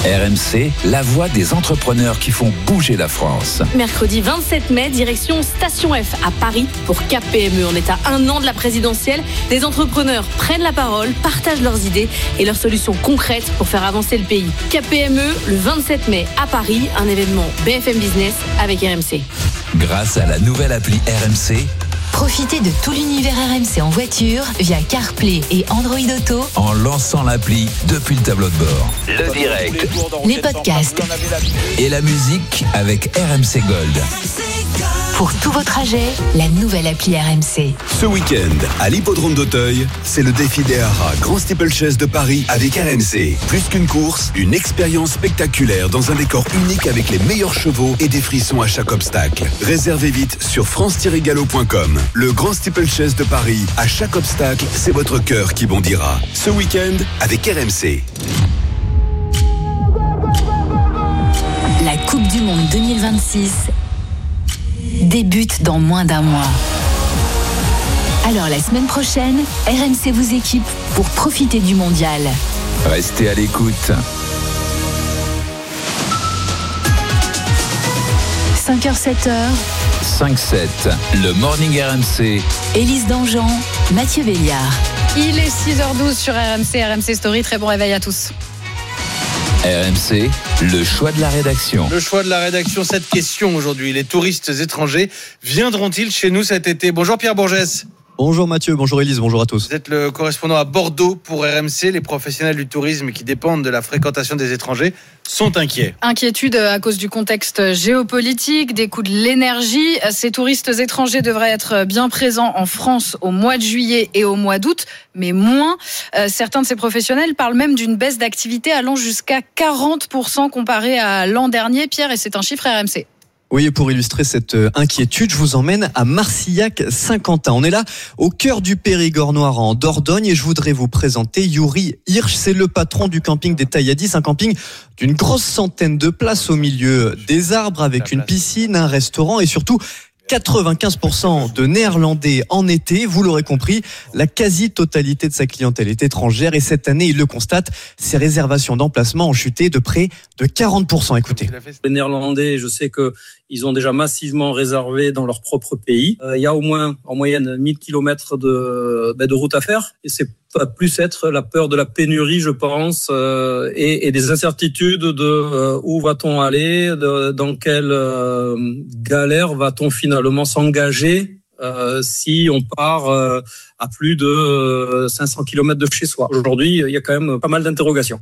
RMC, la voix des entrepreneurs qui font bouger la France. Mercredi 27 mai, direction Station F à Paris pour KPME. On est à 1 an de la présidentielle. Des entrepreneurs prennent la parole, partagent leurs idées et leurs solutions concrètes pour faire avancer le pays. KPME, le 27 mai à Paris, un événement BFM Business avec RMC. Grâce à la nouvelle appli RMC, profitez de tout l'univers RMC en voiture via CarPlay et Android Auto en lançant l'appli depuis le tableau de bord. Le direct, les podcasts et la musique avec RMC Gold. Pour tous vos trajets, la nouvelle appli RMC. Ce week-end, à l'hippodrome d'Auteuil, c'est le défi des haras Grand Steeplechase de Paris avec RMC. Plus qu'une course, une expérience spectaculaire dans un décor unique avec les meilleurs chevaux et des frissons à chaque obstacle. Réservez vite sur france-galop.com. Le Grand Steeplechase de Paris, à chaque obstacle, c'est votre cœur qui bondira. Ce week-end, avec RMC. La Coupe du Monde 2026 débute dans moins d'un mois. Alors la semaine prochaine, RMC vous équipe pour profiter du mondial. Restez à l'écoute. 5h, 7h. 5-7, le Morning RMC. Élise Dangean, Mathieu Béliard. Il est 6h12 sur RMC, RMC Story. Très bon réveil à tous. RMC, le choix de la rédaction. Le choix de la rédaction, cette question aujourd'hui. Les touristes étrangers viendront-ils chez nous cet été ? Bonjour Pierre Bourgès. Bonjour Mathieu, bonjour Élise, bonjour à tous. Vous êtes le correspondant à Bordeaux pour RMC. Les professionnels du tourisme qui dépendent de la fréquentation des étrangers sont inquiets. Inquiétude à cause du contexte géopolitique, des coûts de l'énergie. Ces touristes étrangers devraient être bien présents en France au mois de juillet et au mois d'août, mais moins. Certains de ces professionnels parlent même d'une baisse d'activité allant jusqu'à 40% comparé à l'an dernier. Pierre, et c'est un chiffre RMC. Oui, et pour illustrer cette inquiétude, je vous emmène à Marcillac-Saint-Quentin. On est là au cœur du Périgord noir en Dordogne et je voudrais vous présenter Yuri Hirsch. C'est le patron du camping des Tailladis, un camping d'une grosse centaine de places au milieu des arbres avec une piscine, un restaurant et surtout 95% de Néerlandais en été. Vous l'aurez compris, la quasi-totalité de sa clientèle est étrangère et cette année, il le constate, ses réservations d'emplacement ont chuté de près de 40%. Écoutez. Les Néerlandais, je sais qu'ils ont déjà massivement réservé dans leur propre pays. Il y a au moins, en moyenne, 1000 km de route à faire et c'est va plus être la peur de la pénurie, je pense, et des incertitudes de où va-t-on aller, dans quelle galère va-t-on finalement s'engager si on part à plus de 500 km de chez soi. Aujourd'hui, il y a quand même pas mal d'interrogations.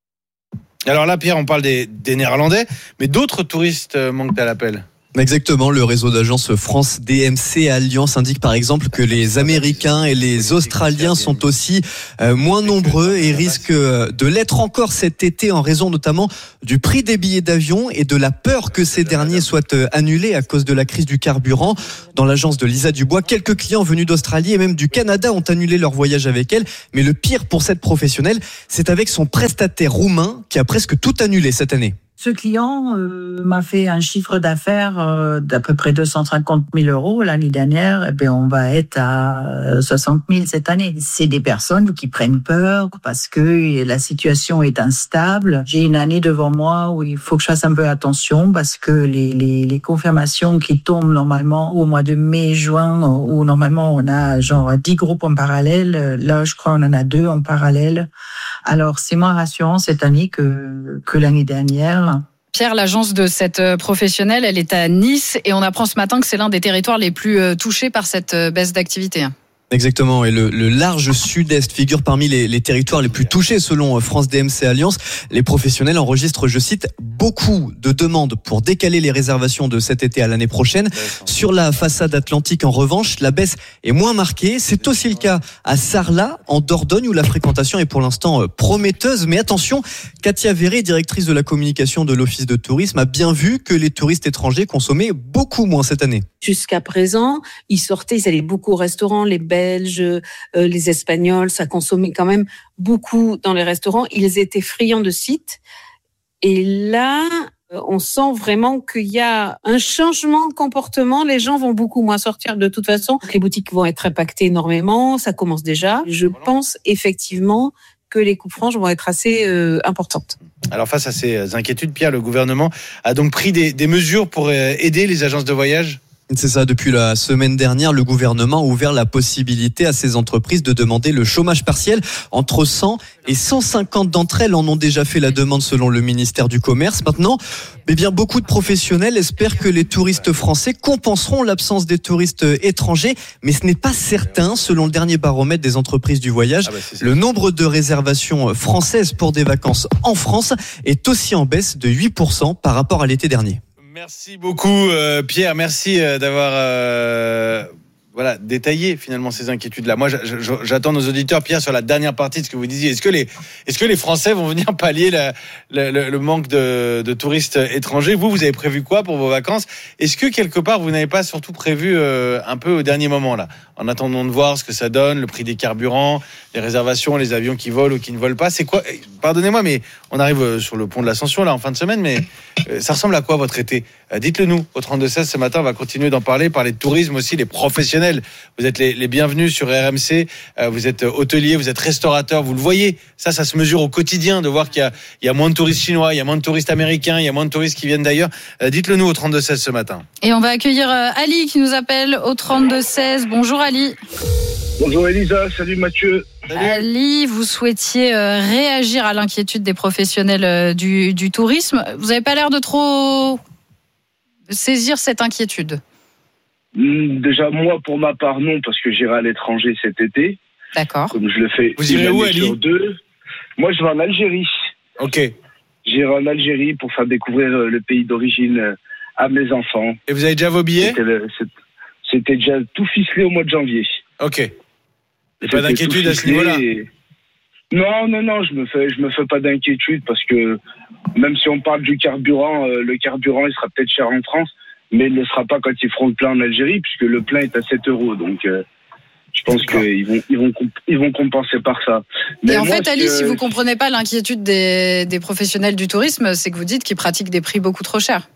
Alors là, Pierre, on parle des Néerlandais, mais d'autres touristes manquent à l'appel. Exactement, le réseau d'agences France DMC Alliance indique par exemple que les Américains et les Australiens sont aussi moins nombreux et risquent de l'être encore cet été en raison notamment du prix des billets d'avion et de la peur que ces derniers soient annulés à cause de la crise du carburant. Dans l'agence de Lisa Dubois, quelques clients venus d'Australie et même du Canada ont annulé leur voyage avec elle. Mais le pire pour cette professionnelle, c'est avec son prestataire roumain qui a presque tout annulé cette année. Ce client m'a fait un chiffre d'affaires d'à peu près 250 000 euros l'année dernière. Et bien, on va être à 60 000 cette année. C'est des personnes qui prennent peur parce que la situation est instable. J'ai une année devant moi où il faut que je fasse un peu attention parce que les confirmations qui tombent normalement au mois de mai, juin, où normalement on a genre 10 groupes en parallèle. Là, je crois on en a 2 en parallèle. Alors, c'est moins rassurant cette année que l'année dernière. Pierre, l'agence de cette professionnelle, elle est à Nice et on apprend ce matin que c'est l'un des territoires les plus touchés par cette baisse d'activité. Exactement, et le large sud-est figure parmi les territoires les plus touchés selon France DMC Alliance. Les professionnels enregistrent, je cite, beaucoup de demandes pour décaler les réservations de cet été à l'année prochaine. Sur la façade atlantique, en revanche, la baisse est moins marquée. C'est aussi le cas à Sarlat, en Dordogne, où la fréquentation est pour l'instant prometteuse. Mais attention, Katia Véré, directrice de la communication de l'Office de tourisme, a bien vu que les touristes étrangers consommaient beaucoup moins cette année. Jusqu'à présent, ils allaient beaucoup au restaurant, les Belges, les Espagnols, ça consommait quand même beaucoup dans les restaurants. Ils étaient friands de sites. Et là, on sent vraiment qu'il y a un changement de comportement. Les gens vont beaucoup moins sortir de toute façon. Les boutiques vont être impactées énormément. Ça commence déjà. Je pense effectivement que les coupes franches vont être assez importantes. Alors face à ces inquiétudes, Pierre, le gouvernement a donc pris des mesures pour aider les agences de voyage. C'est ça, depuis la semaine dernière, le gouvernement a ouvert la possibilité à ces entreprises de demander le chômage partiel. Entre 100 et 150 d'entre elles en ont déjà fait la demande selon le ministère du Commerce. Maintenant, beaucoup de professionnels espèrent que les touristes français compenseront l'absence des touristes étrangers, mais ce n'est pas certain selon le dernier baromètre des entreprises du voyage. Le nombre de réservations françaises pour des vacances en France est aussi en baisse de 8% par rapport à l'été dernier. Merci beaucoup Pierre, merci d'avoir détaillé finalement ces inquiétudes-là. Moi j'attends nos auditeurs, Pierre, sur la dernière partie de ce que vous disiez. Est-ce que les Français vont venir pallier le manque de touristes étrangers ? Vous avez prévu quoi pour vos vacances ? Est-ce que quelque part vous n'avez pas surtout prévu un peu au dernier moment là, en attendant de voir ce que ça donne, le prix des carburants, les réservations, les avions qui volent ou qui ne volent pas ? C'est quoi ? Pardonnez-moi, mais on arrive sur le pont de l'Ascension là en fin de semaine, mais ça ressemble à quoi votre été ? Dites-le nous au 32-16 ce matin. On va continuer d'en parler de tourisme aussi, les professionnels. Vous êtes les bienvenus sur RMC. Vous êtes hôtelier, vous êtes restaurateur. Vous le voyez, ça se mesure au quotidien de voir qu'il y a moins de touristes chinois, il y a moins de touristes américains, il y a moins de touristes qui viennent d'ailleurs. Dites-le nous au 32-16 ce matin. Et on va accueillir Ali qui nous appelle au 32-16. Bonjour Ali. Bonjour Elisa, salut Mathieu. Salut. Ali, vous souhaitiez réagir à l'inquiétude des professionnels du tourisme. Vous n'avez pas l'air de trop saisir cette inquiétude. Déjà, moi, pour ma part, non, parce que j'irai à l'étranger cet été. D'accord. Comme je le fais. Vous irez où, Ali ? Moi, je vais en Algérie. Ok. J'irai en Algérie pour faire découvrir le pays d'origine à mes enfants. Et vous avez déjà vos billets ? C'était déjà tout ficelé au mois de janvier. Ok. Et pas d'inquiétude à ce niveau-là ? Non, je me fais pas d'inquiétude parce que même si on parle du carburant, le carburant il sera peut-être cher en France, mais il ne le sera pas quand ils feront le plein en Algérie puisque le plein est à 7 €. Donc je pense qu'ils vont compenser par ça. Mais et en fait, Ali, si vous comprenez pas l'inquiétude des professionnels du tourisme, c'est que vous dites qu'ils pratiquent des prix beaucoup trop chers.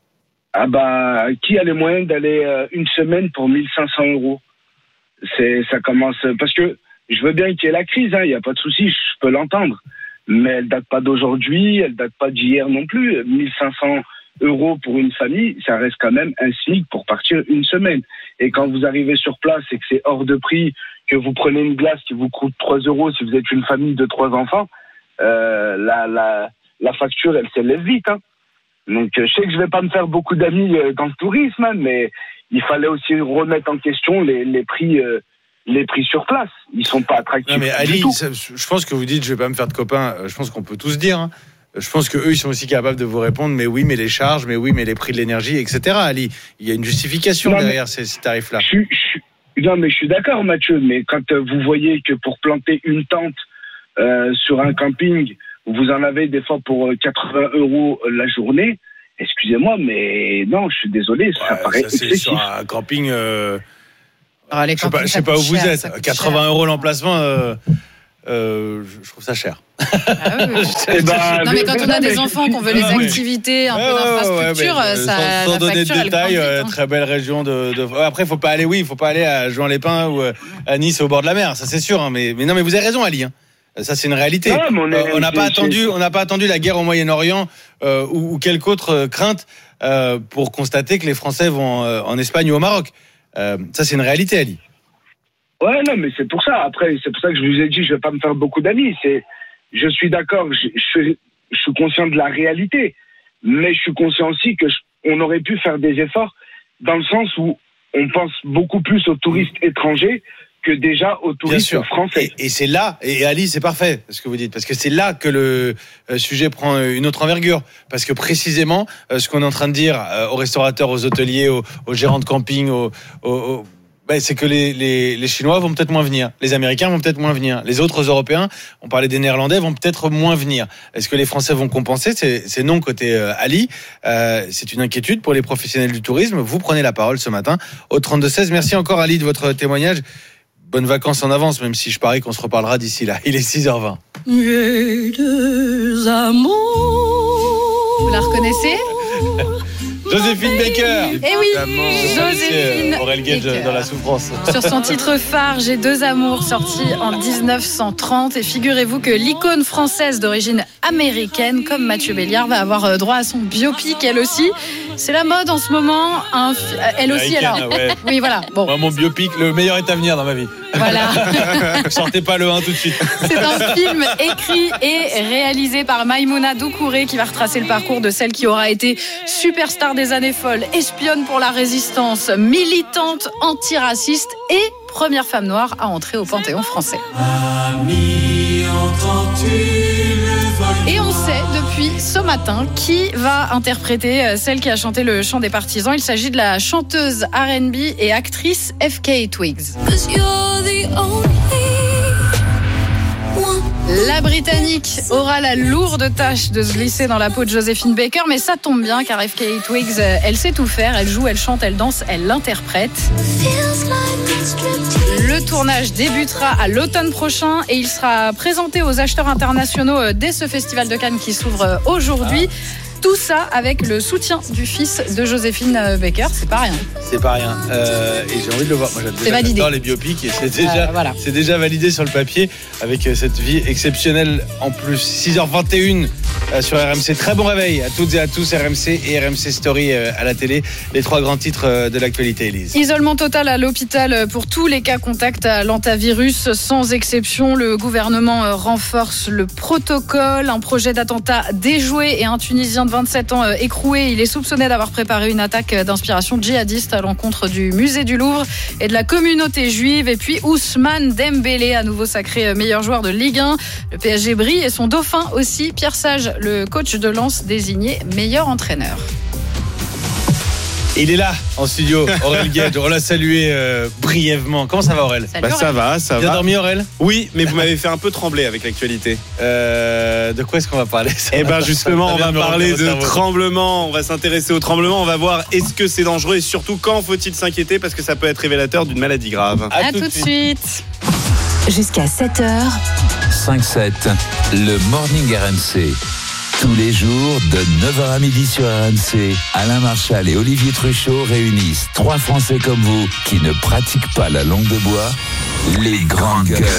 Ah qui a les moyens d'aller une semaine pour 1 500 €? Ça commence parce que je veux bien qu'il y ait la crise, il y a pas de souci, je peux l'entendre, mais elle date pas d'aujourd'hui, elle date pas d'hier non plus. 1 500 € pour une famille, ça reste quand même un SMIC pour partir une semaine. Et quand vous arrivez sur place et que c'est hors de prix, que vous prenez une glace qui vous coûte 3 € si vous êtes une famille de 3 enfants, la facture elle s'élève vite. Donc je sais que je vais pas me faire beaucoup d'amis dans le tourisme, mais il fallait aussi remettre en question les prix sur place. Ils sont pas attractifs. Non mais Ali, je pense que vous dites je vais pas me faire de copains. Je pense qu'on peut tous dire. Je pense que eux ils sont aussi capables de vous répondre. Mais oui, mais les charges, mais oui, mais les prix de l'énergie, etc. Ali, il y a une justification derrière ces tarifs-là. Non mais je suis d'accord, Mathieu. Mais quand vous voyez que pour planter une tente sur un camping, vous en avez des fois pour 80 € la journée. Excusez-moi, mais non, je suis désolé, ça paraît excessif. Sur un camping. Je sais pas où vous êtes. 80 € l'emplacement, je trouve ça cher. Non, mais quand on a des enfants, qu'on veut les activités, un peu d'infrastructure, sans donner de détails, très belle région Après, il faut pas aller à Juan-les-Pins ou à Nice au bord de la mer, ça c'est sûr. Mais non, mais vous avez raison, Ali. Ça c'est une réalité. On n'a pas attendu la guerre au Moyen-Orient ou quelque autre crainte pour constater que les Français vont en Espagne ou au Maroc. Ça c'est une réalité, Ali. Ouais, non, mais c'est pour ça. Après, c'est pour ça que je vous ai dit, je vais pas me faire beaucoup d'amis. Je suis d'accord, je suis conscient de la réalité, mais je suis conscient aussi que on aurait pu faire des efforts dans le sens où on pense beaucoup plus aux touristes étrangers que déjà aux touristes français. Et c'est là, et Ali, c'est parfait ce que vous dites, parce que c'est là que le sujet prend une autre envergure. Parce que précisément, ce qu'on est en train de dire aux restaurateurs, aux hôteliers, aux gérants de camping, c'est que les Chinois vont peut-être moins venir, les Américains vont peut-être moins venir, les autres Européens, on parlait des Néerlandais, vont peut-être moins venir. Est-ce que les Français vont compenser ? C'est non côté Ali. C'est une inquiétude pour les professionnels du tourisme. Vous prenez la parole ce matin au 32-16. Merci encore Ali de votre témoignage. Bonnes vacances en avance, même si je parie qu'on se reparlera d'ici là. Il est 6h20. Vous la reconnaissez ? Joséphine Baker. Eh oui, Joséphine Aurel Gage Baker. dans la souffrance. Sur son titre phare, J'ai deux amours, sorti en 1930. Et figurez-vous que l'icône française d'origine américaine, comme Mathieu Béliard, va avoir droit à son biopic, elle aussi. C'est la mode en ce moment. Elle aussi, alors. Ouais. Oui, voilà. Bon. Moi, mon biopic, le meilleur est à venir dans ma vie. Voilà. Sortez pas le 1 tout de suite. C'est un film écrit et réalisé par Maïmouna Doucouré qui va retracer le parcours de celle qui aura été superstar des années folles, espionne pour la résistance, militante antiraciste et première femme noire à entrer au Panthéon français. Et on sait depuis ce matin qui va interpréter celle qui a chanté le chant des partisans. Il s'agit de la chanteuse R&B et actrice FKA Twigs. La Britannique aura la lourde tâche de se glisser dans la peau de Joséphine Baker, mais ça tombe bien car FKA Twigs, elle sait tout faire, elle joue, elle chante, elle danse, elle l'interprète. Le tournage débutera à l'automne prochain et il sera présenté aux acheteurs internationaux dès ce festival de Cannes qui s'ouvre aujourd'hui. Tout ça avec le soutien du fils de Joséphine Baker, c'est pas rien. C'est pas rien. Et j'ai envie de le voir. Moi, j'adore les biopics et c'est déjà validé sur le papier avec cette vie exceptionnelle en plus. 6h21 sur RMC. Très bon réveil à toutes et à tous. RMC et RMC Story à la télé. Les trois grands titres de l'actualité, Élise. Isolement total à l'hôpital pour tous les cas contacts à l'antavirus. Sans exception, le gouvernement renforce le protocole. Un projet d'attentat déjoué et un Tunisien de 27 ans écroué. Il est soupçonné d'avoir préparé une attaque d'inspiration djihadiste à l'encontre du musée du Louvre et de la communauté juive. Et puis Ousmane Dembélé, à nouveau sacré meilleur joueur de Ligue 1. Le PSG brille et son dauphin aussi. Pierre Sage, le coach de Lens, désigné meilleur entraîneur. Il est là en studio, Aurel Gage. On l'a salué brièvement. Comment ça va, Aurel? Salut, ça va. Bien dormi, Aurel? Oui, mais vous m'avez fait un peu trembler avec l'actualité. De quoi est-ce qu'on va parler? Eh ben justement, on va parler de tremblement. On va s'intéresser au tremblement. On va voir est-ce que c'est dangereux et surtout quand faut-il s'inquiéter parce que ça peut être révélateur d'une maladie grave. À tout de suite. Jusqu'à 7h. 5-7, le Morning RMC. Tous les jours, de 9h à midi sur RMC, Alain Marchal et Olivier Truchot réunissent trois Français comme vous qui ne pratiquent pas la langue de bois, les grandes gueules.